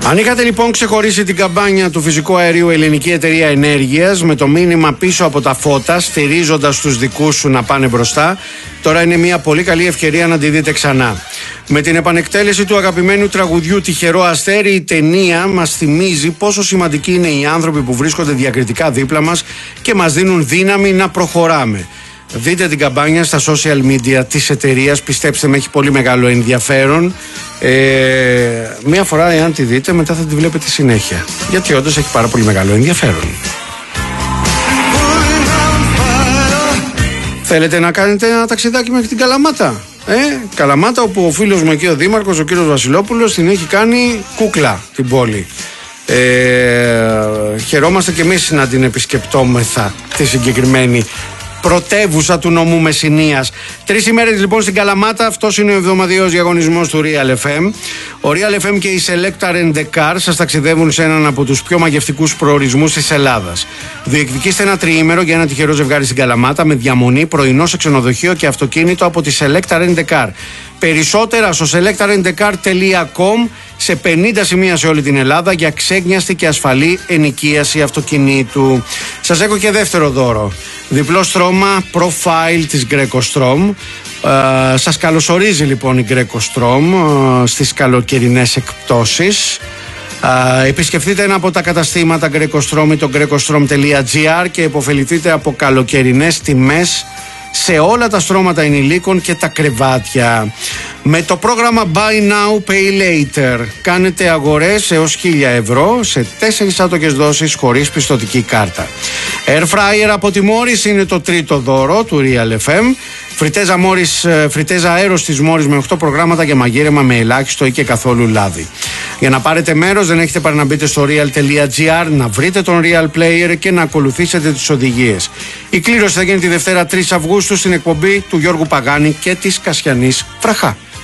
Αν είχατε λοιπόν ξεχωρίσει την καμπάνια του φυσικού αερίου Ελληνική Εταιρεία Ενέργειας με το μήνυμα πίσω από τα φώτα, στηρίζοντας τους δικούς σου να πάνε μπροστά, τώρα είναι μια πολύ καλή ευκαιρία να τη δείτε ξανά. Με την επανεκτέλεση του αγαπημένου τραγουδιού «Τυχερό αστέρι», η ταινία μας θυμίζει πόσο σημαντικοί είναι οι άνθρωποι που βρίσκονται διακριτικά δίπλα μας και μας δίνουν δύναμη να προχωράμε. Δείτε την καμπάνια στα social media της εταιρείας, πιστέψτε με, έχει πολύ μεγάλο ενδιαφέρον. Μία φορά εάν τη δείτε, μετά θα τη βλέπετε συνέχεια, γιατί όντως έχει πάρα πολύ μεγάλο ενδιαφέρον. Θέλετε να κάνετε ένα ταξιδάκι μέχρι την Καλαμάτα? Καλαμάτα, όπου ο φίλος μου εκεί ο δήμαρχος, ο κύριος Βασιλόπουλος, την έχει κάνει κούκλα την πόλη. Χαιρόμαστε και εμείς να την επισκεπτόμεθα τη συγκεκριμένη πρωτεύουσα του νομού Μεσσηνίας. 3 ημέρες λοιπόν στην Καλαμάτα. Αυτός είναι ο εβδομαδιαίος διαγωνισμός του Real FM. Ο Real FM και η Selecta Rent a Car σας ταξιδεύουν σε έναν από τους πιο μαγευτικούς προορισμούς της Ελλάδας. Διεκδικήστε ένα τριήμερο για ένα τυχερό ζευγάρι στην Καλαμάτα με διαμονή, πρωινό σε ξενοδοχείο και αυτοκίνητο από τη Selecta Rent a Car. Περισσότερα στο selectarentcar.com, σε 50 σημεία σε όλη την Ελλάδα για ξέγνιαστη και ασφαλή ενοικίαση αυτοκινήτου. Σας έχω και δεύτερο δώρο. Διπλό στρώμα Profile της Greco Strom. Σας καλωσορίζει λοιπόν η Greco Strom στις καλοκαιρινές εκπτώσεις. Επισκεφτείτε ένα από τα καταστήματα Greco Strom ή το grecostrom.gr και υποφεληθείτε από καλοκαιρινές τιμές σε όλα τα στρώματα ενηλίκων και τα κρεβάτια. Με το πρόγραμμα Buy Now, Pay Later κάνετε αγορές έως 1.000 ευρώ σε 4 άτοκες δόσεις χωρίς πιστωτική κάρτα. Air Fryer από τη Morris είναι το τρίτο δώρο του Real FM. Φριτέζα αέρος της Morris με 8 προγράμματα για μαγείρεμα με ελάχιστο ή και καθόλου λάδι. Για να πάρετε μέρος δεν έχετε παρά να μπείτε στο real.gr, να βρείτε τον Real Player και να ακολουθήσετε τις οδηγίες. Η κλήρωση θα γίνει τη Δευτέρα 3 Αυγούστου στην εκπομπή του Γιώργου Παγάνη και της Κασιανής Φραχά.